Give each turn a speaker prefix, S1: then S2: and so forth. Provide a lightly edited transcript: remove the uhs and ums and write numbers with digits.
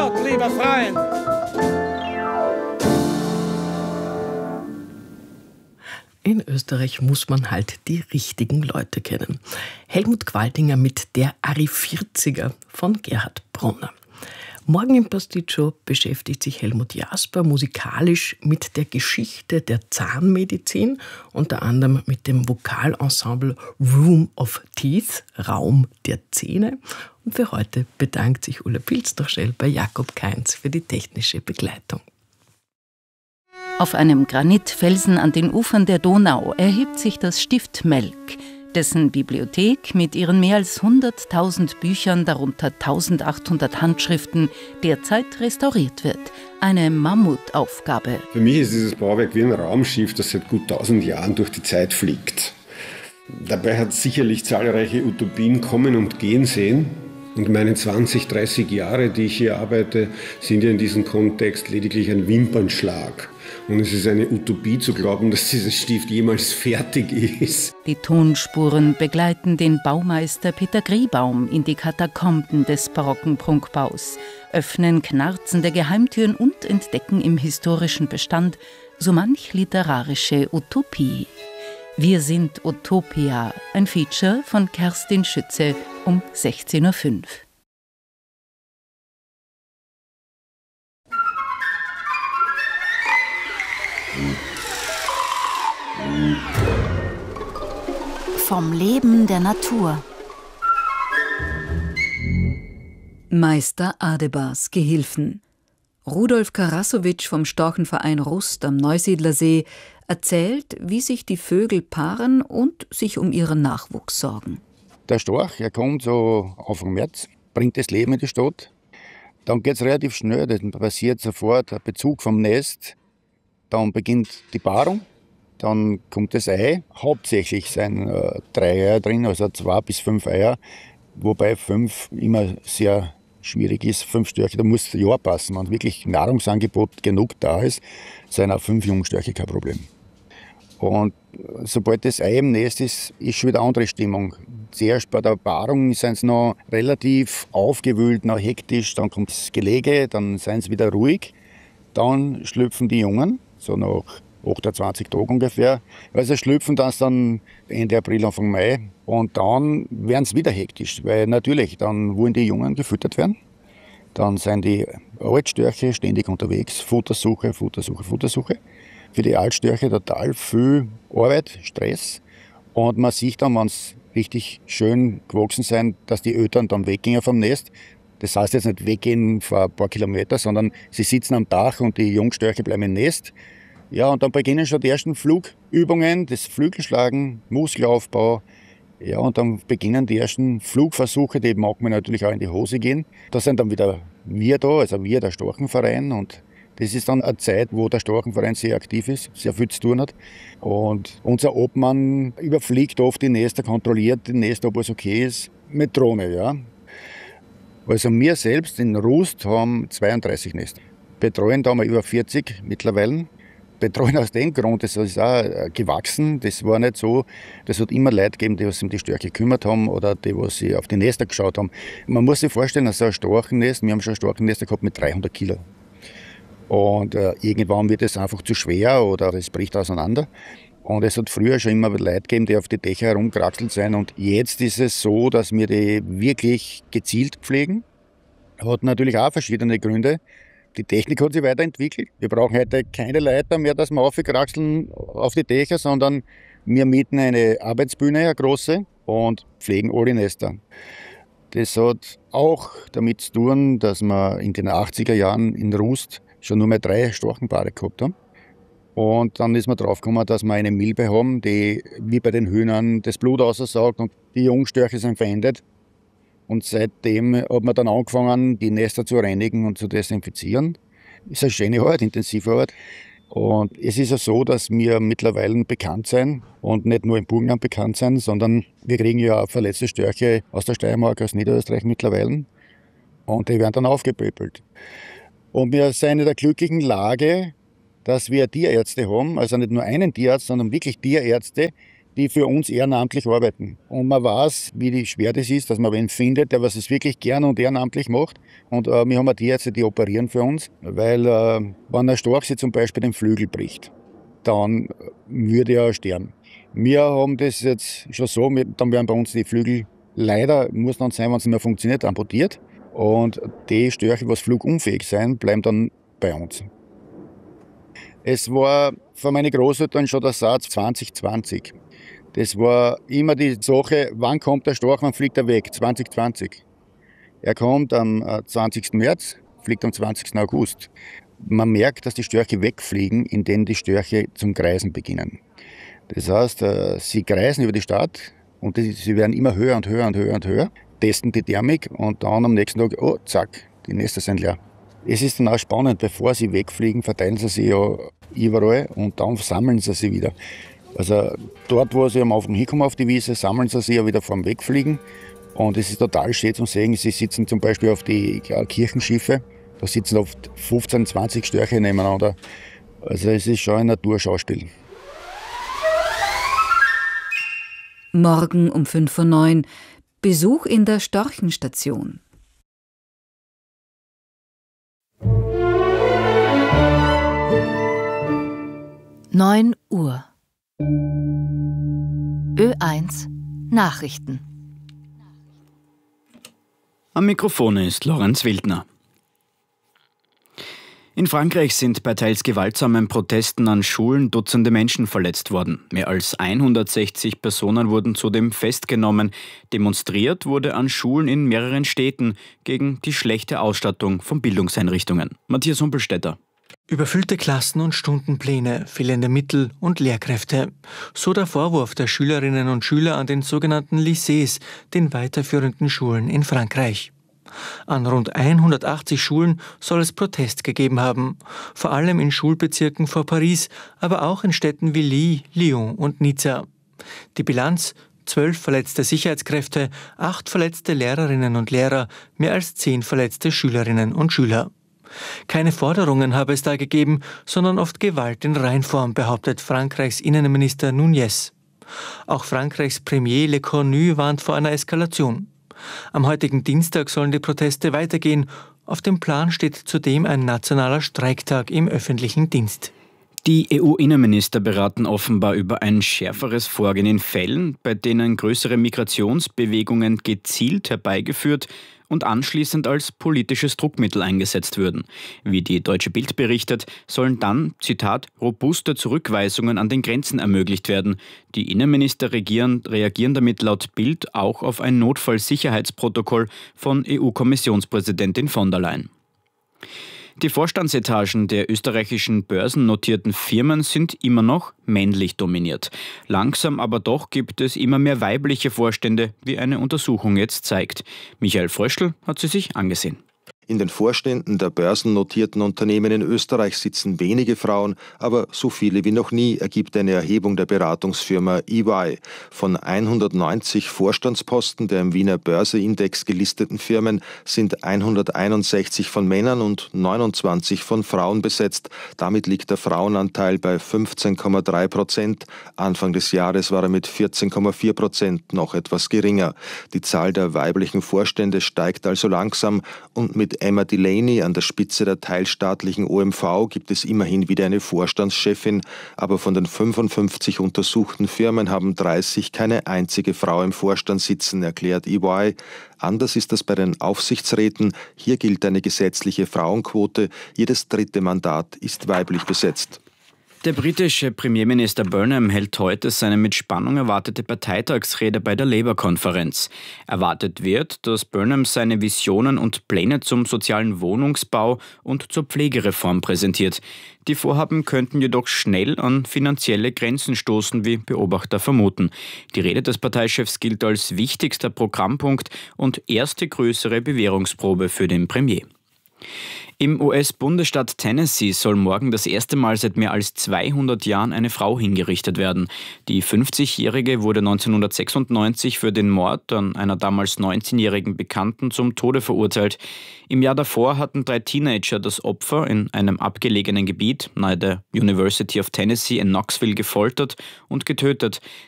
S1: Wort, lieber Freund.
S2: In Österreich muss man halt die richtigen Leute kennen. Helmut Qualtinger mit Der Ari 40er von Gerhard Bronner. Morgen im Pasticcio beschäftigt sich Helmut Jasper musikalisch mit der Geschichte der Zahnmedizin, unter anderem mit dem Vokalensemble Room of Teeth, Raum der Zähne. Und für heute bedankt sich Ulla Pilzdorschell bei Jakob Kainz für die technische Begleitung.
S3: Auf einem Granitfelsen an den Ufern der Donau erhebt sich das Stift Melk, dessen Bibliothek mit ihren mehr als 100.000 Büchern, darunter 1.800 Handschriften, derzeit restauriert wird. Eine Mammutaufgabe.
S4: Für mich ist dieses Bauwerk wie ein Raumschiff, das seit gut 1000 Jahren durch die Zeit fliegt. Dabei hat es sicherlich zahlreiche Utopien kommen und gehen sehen. Und meine 20, 30 Jahre, die ich hier arbeite, sind ja in diesem Kontext lediglich ein Wimpernschlag. Und es ist eine Utopie zu glauben, dass dieses Stift jemals fertig ist.
S3: Die Tonspuren begleiten den Baumeister Peter Griebaum in die Katakomben des barocken Prunkbaus, öffnen knarzende Geheimtüren und entdecken im historischen Bestand so manch literarische Utopie. Wir sind Utopia, ein Feature von Kerstin Schütze um 16.05 Uhr.
S5: Vom Leben der Natur.
S6: Meister Adebars Gehilfen. Rudolf Karasowitsch vom Storchenverein Rust am Neusiedlersee erzählt, wie sich die Vögel paaren und sich um ihren Nachwuchs sorgen.
S7: Der Storch, er kommt so Anfang März, bringt das Leben in die Stadt. Dann geht es relativ schnell, dann passiert sofort der Bezug vom Nest. Dann beginnt die Paarung, dann kommt das Ei. Hauptsächlich sind 3 Eier drin, also 2 bis 5 Eier. Wobei 5 immer sehr schwierig ist. 5 Störche, da muss das Jahr passen. Wenn wirklich Nahrungsangebot genug da ist, sind auch 5 Jungstörche kein Problem. Und sobald das Ei im Nest ist, ist schon wieder eine andere Stimmung. Zuerst bei der Paarung sind sie noch relativ aufgewühlt, noch hektisch. Dann kommt das Gelege, dann sind sie wieder ruhig. Dann schlüpfen die Jungen, so nach 28 Tagen ungefähr. Also schlüpfen das dann Ende April, Anfang Mai. Und dann werden sie wieder hektisch, weil natürlich, dann wollen die Jungen gefüttert werden. Dann sind die Altstörche ständig unterwegs, Futtersuche, Futtersuche, Futtersuche. Für die Altstörche total viel Arbeit, Stress. Und man sieht dann, wenn es richtig schön gewachsen sind, dass die Eltern dann weggehen vom Nest. Das heißt jetzt nicht weggehen vor ein paar Kilometer, sondern sie sitzen am Dach und die Jungstörche bleiben im Nest. Ja, und dann beginnen schon die ersten Flugübungen, das Flügelschlagen, Muskelaufbau. Ja, und dann beginnen die ersten Flugversuche, die mag man natürlich auch in die Hose gehen. Da sind dann wieder wir da, also wir, der Storchenverein. Und das ist dann eine Zeit, wo der Storchenverein sehr aktiv ist, sehr viel zu tun hat. Und unser Obmann überfliegt oft die Nester, kontrolliert die Nester, ob alles okay ist, mit Drohne, ja. Also wir selbst in Rust haben 32 Nester. Betreuen da haben wir über 40 mittlerweile. Betreuen aus dem Grund, das ist auch gewachsen. Das war nicht so. Das hat immer Leute gegeben, die sich um die Störche gekümmert haben oder die sich auf die Nester geschaut haben. Man muss sich vorstellen, dass so ein Storchennest, wir haben schon Storchennester gehabt mit 300 Kilo. Und irgendwann wird es einfach zu schwer oder es bricht auseinander. Und es hat früher schon immer Leute gegeben, die auf die Dächer herumkraxelt sind. Und jetzt ist es so, dass wir die wirklich gezielt pflegen. Hat natürlich auch verschiedene Gründe. Die Technik hat sich weiterentwickelt. Wir brauchen heute keine Leiter mehr, dass wir aufkraxeln auf die Dächer, sondern wir mieten eine Arbeitsbühne, eine große, und pflegen alle Nester. Das hat auch damit zu tun, dass wir in den 80er Jahren in Rust schon nur mehr 3 Storchenpaare gehabt haben. Und dann ist man draufgekommen, dass wir eine Milbe haben, die wie bei den Hühnern das Blut aussaugt und die Jungstörche sind verendet. Und seitdem hat man dann angefangen, die Nester zu reinigen und zu desinfizieren. Das ist eine schöne Arbeit, intensive Arbeit. Und es ist ja so, dass wir mittlerweile bekannt sind und nicht nur im Burgenland bekannt sind, sondern wir kriegen ja auch verletzte Störche aus der Steiermark, aus Niederösterreich mittlerweile. Und die werden dann aufgepöbelt. Und wir sind in der glücklichen Lage, dass wir Tierärzte haben, also nicht nur einen Tierarzt, sondern wirklich Tierärzte, die für uns ehrenamtlich arbeiten. Und man weiß, wie schwer das ist, dass man wen findet, der was es wirklich gern und ehrenamtlich macht. Und wir haben auch die Ärzte, die operieren für uns, weil wenn ein Storch sich zum Beispiel den Flügel bricht, dann würde er sterben. Wir haben das jetzt schon so, dann werden bei uns die Flügel leider, muss dann sein, wenn es nicht mehr funktioniert, amputiert. Und die Störche, was flugunfähig sind, bleiben dann bei uns. Es war von meinen Großeltern schon der Satz 2020. Das war immer die Sache, wann kommt der Storch, wann fliegt er weg? 2020. Er kommt am 20. März, fliegt am 20. August. Man merkt, dass die Störche wegfliegen, indem die Störche zum Kreisen beginnen. Das heißt, sie kreisen über die Stadt und sie werden immer höher und höher und höher und höher, testen die Thermik und dann am nächsten Tag, oh, zack, die Nester sind leer. Es ist dann auch spannend, bevor sie wegfliegen, verteilen sie sich ja überall und dann sammeln sie sich wieder. Also dort, wo sie am Anfang hinkommen auf die Wiese, sammeln sie sich ja wieder vorm Wegfliegen. Und es ist total schön zu sehen, sie sitzen zum Beispiel auf die Kirchenschiffe, da sitzen oft 15, 20 Störche nebeneinander. Also es ist schon ein Naturschauspiel.
S6: Morgen um 8:05 Uhr Besuch in der Storchenstation.
S5: Neun Uhr. Ö1 Nachrichten.
S1: Am Mikrofon ist Lorenz Wildner. In Frankreich sind bei teils gewaltsamen Protesten an Schulen Dutzende Menschen verletzt worden. Mehr als 160 Personen wurden zudem festgenommen. Demonstriert wurde an Schulen in mehreren Städten gegen die schlechte Ausstattung von Bildungseinrichtungen. Matthias Humpelstädter.
S8: Überfüllte Klassen und Stundenpläne, fehlende Mittel und Lehrkräfte. So der Vorwurf der Schülerinnen und Schüler an den sogenannten Lycées, den weiterführenden Schulen in Frankreich. An rund 180 Schulen soll es Protest gegeben haben, vor allem in Schulbezirken vor Paris, aber auch in Städten wie Lille, Lyon und Nizza. Die Bilanz: 12 verletzte Sicherheitskräfte, 8 verletzte Lehrerinnen und Lehrer, mehr als 10 verletzte Schülerinnen und Schüler. Keine Forderungen habe es da gegeben, sondern oft Gewalt in Reinform, behauptet Frankreichs Innenminister Nunez. Auch Frankreichs Premier Le Cornu warnt vor einer Eskalation. Am heutigen Dienstag sollen die Proteste weitergehen. Auf dem Plan steht zudem ein nationaler Streiktag im öffentlichen Dienst.
S1: Die EU-Innenminister beraten offenbar über ein schärferes Vorgehen in Fällen, bei denen größere Migrationsbewegungen gezielt herbeigeführt und anschließend als politisches Druckmittel eingesetzt würden. Wie die Deutsche Bild berichtet, sollen dann, Zitat, robuste Zurückweisungen an den Grenzen ermöglicht werden. Die Innenminister reagieren damit laut Bild auch auf ein Notfallsicherheitsprotokoll von EU-Kommissionspräsidentin von der Leyen. Die Vorstandsetagen der österreichischen börsennotierten Firmen sind immer noch männlich dominiert. Langsam aber doch gibt es immer mehr weibliche Vorstände, wie eine Untersuchung jetzt zeigt. Michael Fröschl hat sie sich angesehen.
S9: In den Vorständen der börsennotierten Unternehmen in Österreich sitzen wenige Frauen, aber so viele wie noch nie, ergibt eine Erhebung der Beratungsfirma EY. Von 190 Vorstandsposten der im Wiener Börse-Index gelisteten Firmen sind 161 von Männern und 29 von Frauen besetzt. Damit liegt der Frauenanteil bei 15,3%. Anfang des Jahres war er mit 14,4% noch etwas geringer. Die Zahl der weiblichen Vorstände steigt also langsam und mit Emma Delaney an der Spitze der teilstaatlichen OMV gibt es immerhin wieder eine Vorstandschefin, aber von den 55 untersuchten Firmen haben 30 keine einzige Frau im Vorstand sitzen, erklärt EY. Anders ist das bei den Aufsichtsräten. Hier gilt eine gesetzliche Frauenquote. Jedes dritte Mandat ist weiblich besetzt.
S1: Der britische Premierminister Burnham hält heute seine mit Spannung erwartete Parteitagsrede bei der Labour-Konferenz. Erwartet wird, dass Burnham seine Visionen und Pläne zum sozialen Wohnungsbau und zur Pflegereform präsentiert. Die Vorhaben könnten jedoch schnell an finanzielle Grenzen stoßen, wie Beobachter vermuten. Die Rede des Parteichefs gilt als wichtigster Programmpunkt und erste größere Bewährungsprobe für den Premier. Im US-Bundesstaat Tennessee soll morgen das erste Mal seit mehr als 200 Jahren eine Frau hingerichtet werden. Die 50-Jährige wurde 1996 für den Mord an einer damals 19-jährigen Bekannten zum Tode verurteilt. Im Jahr davor hatten 3 Teenager das Opfer in einem abgelegenen Gebiet nahe der University of Tennessee in Knoxville gefoltert und getötet.